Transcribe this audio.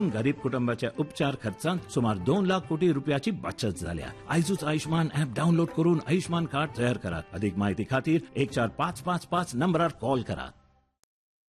गरीब कुटुंबाच्या उपचार खर्चात सुमार 2 लाख कोटी रुपयाची बचत झाल्या. आयजूच आयुष्मान ऍप डाउनलोड करून आयुष्मान कार्ड तयार करा. अधिक माहिती खातीर 14555 नंबरार कॉल करा.